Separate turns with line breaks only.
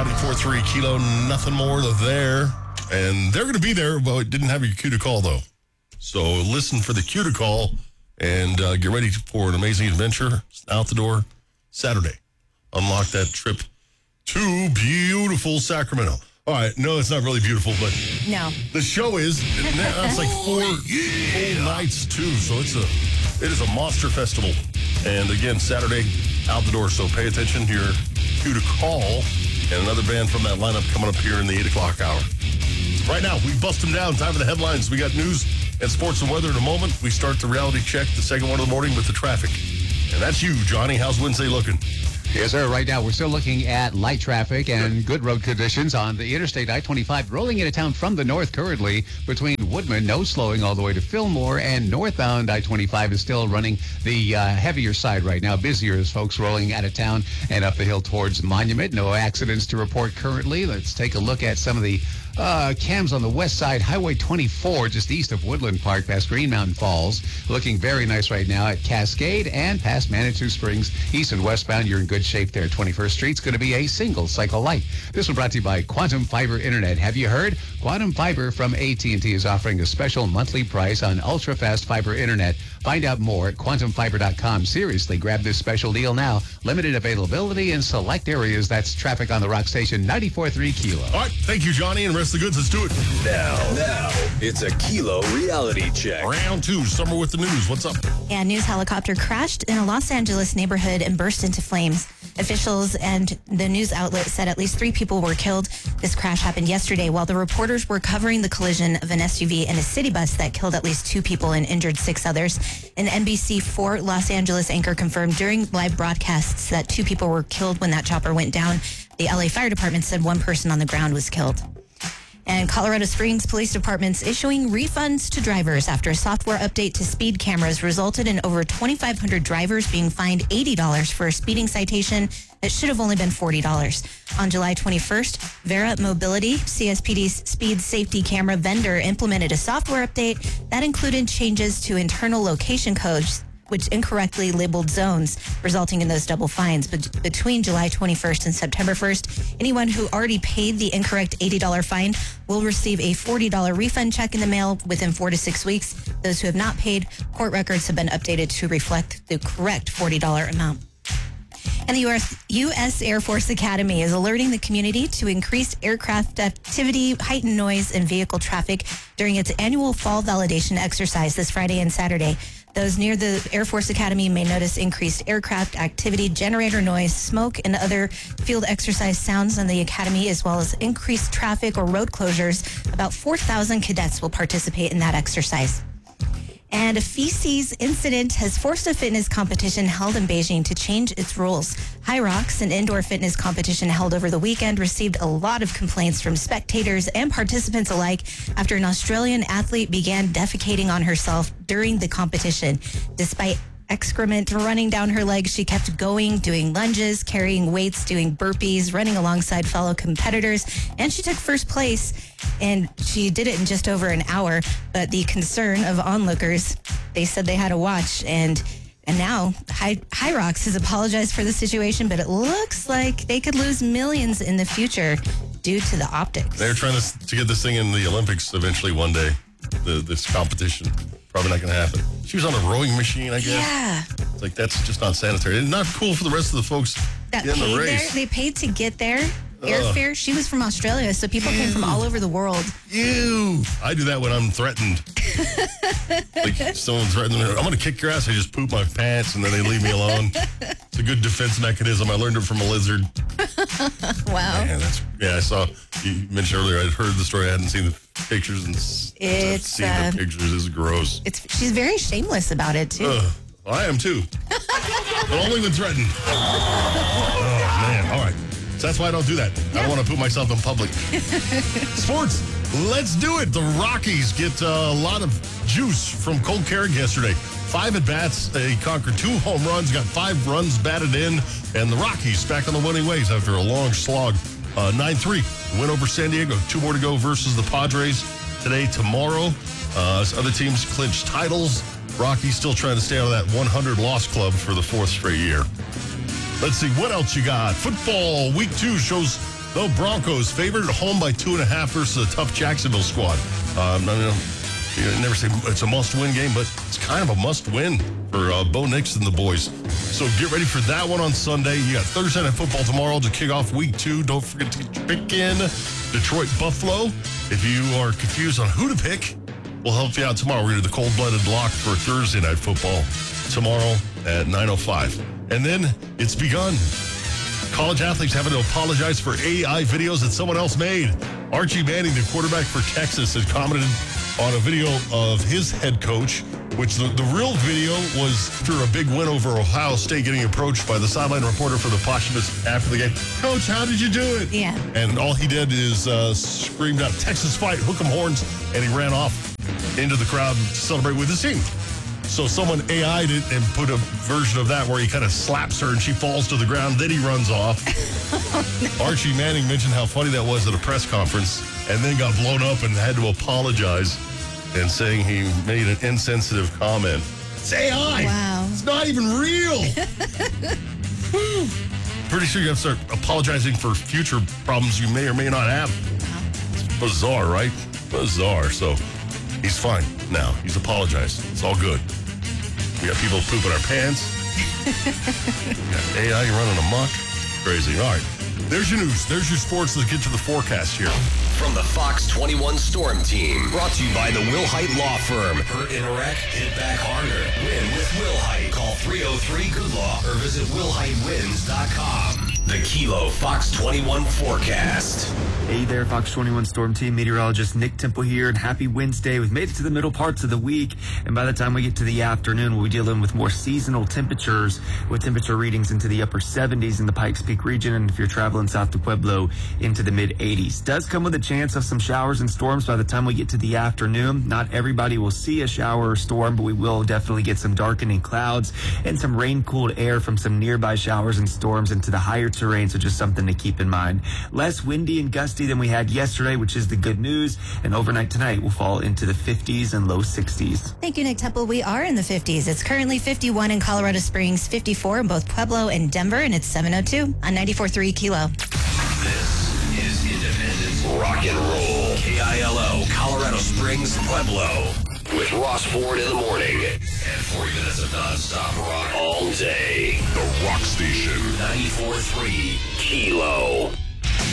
94.3 Kilo, nothing more there. And they're going to be there, but it didn't have your cue to call, though. So listen for the cue to call and get ready for an amazing adventure out the door Saturday. Unlock that trip to beautiful Sacramento. All right, no, it's not really beautiful, but
no,
the show is. It's like 4 full nights too, so it is a monster festival. And again, Saturday out the door. So pay attention to your cue to call, and another band from that lineup coming up here in the 8 o'clock hour. Right now, we bust them down. Time for the headlines. We got news and sports and weather in a moment. We start the reality check, the second one of the morning, with the traffic. And that's you, Johnny. How's Wednesday looking?
Yes, sir. Right now, we're still looking at light traffic and good road conditions on the Interstate I-25 rolling into town from the north currently between Woodman, no slowing all the way to Fillmore, and northbound I-25 is still running the heavier side right now. Busier as folks rolling out of town and up the hill towards Monument. No accidents to report currently. Let's take a look at some of the cams on the west side. Highway 24, just east of Woodland Park, past Green Mountain Falls. Looking very nice right now at Cascade and past Manitou Springs. East and westbound, you're in good shape there. 21st Street's going to be a single cycle light. This one brought to you by Quantum Fiber Internet. Have you heard? Quantum Fiber from AT&T is offering a special monthly price on ultra-fast fiber internet. Find out more at quantumfiber.com. Seriously, grab this special deal now. Limited availability in select areas. That's traffic on the Rock Station 94.3 Kilo.
All right, thank you, Johnny, and rest of the goods. Let's do it.
Now, it's a Kilo reality check.
Round 2, Summer with the news. What's up?
A news helicopter crashed in a Los Angeles neighborhood and burst into flames. Officials and the news outlet said at least 3 people were killed. This crash happened yesterday while the reporters were covering the collision of an SUV and a city bus that killed at least 2 people and injured 6 others. An NBC4 Los Angeles anchor confirmed during live broadcasts that 2 people were killed when that chopper went down. The LA Fire Department said 1 person on the ground was killed. And Colorado Springs Police Department's issuing refunds to drivers after a software update to speed cameras resulted in over 2,500 drivers being fined $80 for a speeding citation that should have only been $40. On July 21st, Vera Mobility, CSPD's speed safety camera vendor, implemented a software update that included changes to internal location codes, which incorrectly labeled zones, resulting in those double fines. But between July 21st and September 1st, anyone who already paid the incorrect $80 fine will receive a $40 refund check in the mail within 4 to 6 weeks. Those who have not paid, court records have been updated to reflect the correct $40 amount. And the U.S. Air Force Academy is alerting the community to increased aircraft activity, heightened noise, and vehicle traffic during its annual fall validation exercise this Friday and Saturday. Those near the Air Force Academy may notice increased aircraft activity, generator noise, smoke, and other field exercise sounds on the Academy, as well as increased traffic or road closures. About 4,000 cadets will participate in that exercise. And a feces incident has forced a fitness competition held in Beijing to change its rules. High Rocks, an indoor fitness competition held over the weekend, received a lot of complaints from spectators and participants alike after an Australian athlete began defecating on herself during the competition. Despite excrement running down her legs, she kept going, doing lunges, carrying weights, doing burpees, running alongside fellow competitors, and she took first place. And she did it in just over an hour. But the concern of onlookers, they said they had to watch. And now High Rocks has apologized for the situation, but it looks like they could lose millions in the future due to the optics.
They're trying to get this thing in the Olympics eventually one day, this competition. Probably not going to happen. She was on a rowing machine, I guess.
Yeah.
It's like, that's just not sanitary. And not cool for the rest of the folks
that
in the
paid
race.
there. They paid to get there. Airfare. She was from Australia, so people came from all over the world.
I do that when I'm threatened. Like someone threatened me. I'm going to kick your ass. I just poop my pants, and then they leave me alone. It's a good defense mechanism. I learned it from a lizard.
Wow.
Man, I saw, you mentioned earlier, I'd heard the story. I hadn't seen the pictures, and I've seen the pictures. It's gross.
She's very shameless about it, too.
I am, too. But only when threatened. Oh, man. All right. So that's why I don't do that. I don't want to put myself in public. Sports, let's do it. The Rockies get a lot of juice from Cole Carrick yesterday. 5 at-bats. They conquered 2 home runs, got 5 runs batted in, and the Rockies back on the winning ways after a long slog. 9-3 win over San Diego. 2 more to go versus the Padres today, tomorrow. As other teams clinch titles, Rockies still trying to stay out of that 100-loss club for the 4th straight year. Let's see, what else you got? Football, week 2 shows The Broncos favored at home by 2.5 versus a tough Jacksonville squad. You never say it's a must-win game, but it's kind of a must-win for Bo Nix and the boys. So get ready for that one on Sunday. You got Thursday Night Football tomorrow to kick off week 2. Don't forget to pick in Detroit Buffalo. If you are confused on who to pick, we'll help you out tomorrow. We're going to do the cold-blooded lock for Thursday Night Football tomorrow at 9:05. And then it's begun. College athletes having to apologize for AI videos that someone else made. Archie Manning, the quarterback for Texas, has commented on a video of his head coach, which the real video was through a big win over Ohio State, getting approached by the sideline reporter for the Posthumous after the game. Coach, how did you do it?
Yeah.
And all he did is screamed out, Texas fight, hook 'em horns, and he ran off into the crowd to celebrate with his team. So someone AI'd it and put a version of that where he kind of slaps her and she falls to the ground, then he runs off. Archie Manning mentioned how funny that was at a press conference and then got blown up and had to apologize and saying he made an insensitive comment. It's AI.
Wow.
It's not even real. Pretty sure you have to start apologizing for future problems you may or may not have. It's bizarre, right? Bizarre. So he's fine now. He's apologized. It's all good. We got people pooping our pants. We got AI running amok. Crazy. All right. There's your news. There's your sports. Let's get to the forecast here.
From the Fox 21 Storm Team. Brought to you by the Will Height Law Firm. Hurt in a wreck? Hit back harder. Win with Will Height. Call 303-GOOD-LAW or visit willheightwins.com. The Kilo Fox 21 forecast.
Hey there, Fox 21 Storm Team meteorologist Nick Temple here, and happy Wednesday. We've made it to the middle parts of the week, and by the time we get to the afternoon, we'll be dealing with more seasonal temperatures, with temperature readings into the upper 70s in the Pikes Peak region, and if you're traveling south to Pueblo, into the mid-80s. Does come with a chance of some showers and storms by the time we get to the afternoon. Not everybody will see a shower or storm, but we will definitely get some darkening clouds and some rain-cooled air from some nearby showers and storms into the higher terrain, so just something to keep in mind. Less windy and gusty than we had yesterday, which is the good news, and overnight tonight will fall into the 50s and low 60s.
Thank you, Nick Temple. We are in the 50s. It's currently 51 in Colorado Springs, 54 in both Pueblo and Denver, and it's 7:02 on 94.3 Kilo.
This is Independent Rock and Roll. KILO, Colorado Springs, Pueblo. With Ross Ford in the morning. And 40 minutes of nonstop rock all day. The Rock Station. 94.3 Kilo.